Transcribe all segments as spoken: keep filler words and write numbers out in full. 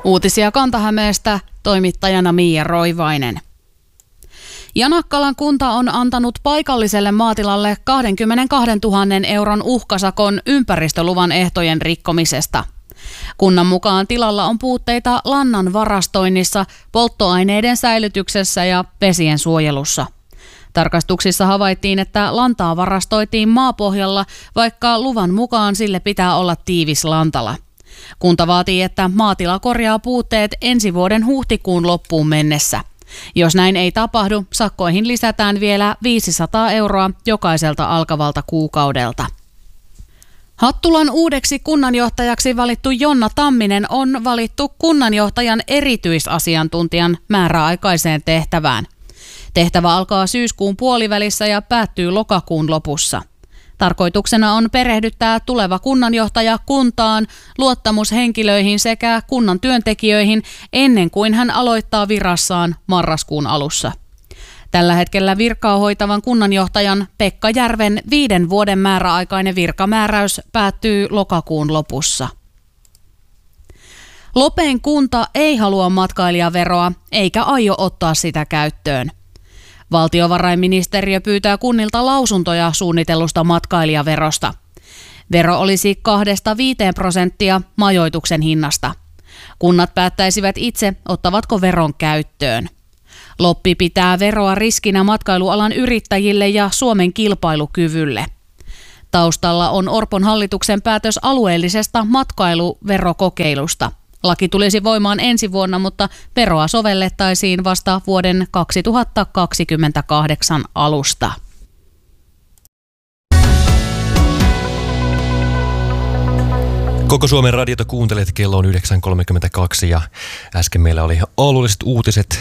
Uutisia Kanta-Hämeestä, toimittajana Miia Roivainen. Janakkalan kunta on antanut paikalliselle maatilalle kaksikymmentäkaksituhatta euron uhkasakon ympäristöluvan ehtojen rikkomisesta. Kunnan mukaan tilalla on puutteita lannan varastoinnissa, polttoaineiden säilytyksessä ja vesien suojelussa. Tarkastuksissa havaittiin, että lantaa varastoitiin maapohjalla, vaikka luvan mukaan sille pitää olla tiivis lantala. Kunta vaatii, että maatila korjaa puutteet ensi vuoden huhtikuun loppuun mennessä. Jos näin ei tapahdu, sakkoihin lisätään vielä viisisataa euroa jokaiselta alkavalta kuukaudelta. Hattulan uudeksi kunnanjohtajaksi valittu Jonna Tamminen on valittu kunnanjohtajan erityisasiantuntijan määräaikaiseen tehtävään. Tehtävä alkaa syyskuun puolivälissä ja päättyy lokakuun lopussa. Tarkoituksena on perehdyttää tuleva kunnanjohtaja kuntaan, luottamushenkilöihin sekä kunnan työntekijöihin ennen kuin hän aloittaa virassaan marraskuun alussa. Tällä hetkellä virkaa hoitavan kunnanjohtajan Pekka Järven viiden vuoden määräaikainen virkamääräys päättyy lokakuun lopussa. Lopen kunta ei halua matkailijaveroa eikä aio ottaa sitä käyttöön. Valtiovarainministeriö pyytää kunnilta lausuntoja suunnitellusta matkailijaverosta. Vero olisi kahdesta viiteen prosenttia majoituksen hinnasta. Kunnat päättäisivät itse, ottavatko veron käyttöön. Loppi pitää veroa riskinä matkailualan yrittäjille ja Suomen kilpailukyvylle. Taustalla on Orpon hallituksen päätös alueellisesta matkailuverokokeilusta. Laki tulisi voimaan ensi vuonna, mutta veroa sovellettaisiin vasta vuoden kaksituhattakaksikymmentäkahdeksan alusta. Koko Suomen radiota kuuntelet, kello on yhdeksän kolmekymmentäkaksi ja äsken meillä oli alueelliset uutiset.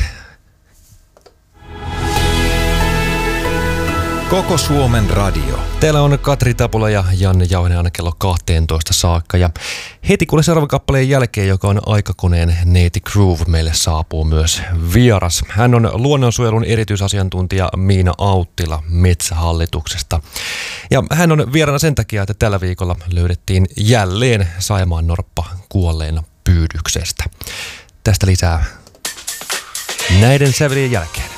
Koko Suomen radio. Täällä on Katri Tapula ja Janne Jauhinen aina kello kaksitoista saakka. Ja heti kuule seuraavan kappaleen jälkeen, joka on Aikakoneen Neeti Groove, meille saapuu myös vieras. Hän on luonnonsuojelun erityisasiantuntija Miina Auttila Metsähallituksesta. Ja hän on vieraana sen takia, että tällä viikolla löydettiin jälleen Saimaan norppa kuolleena pyydyksestä. Tästä lisää näiden sävelien jälkeen.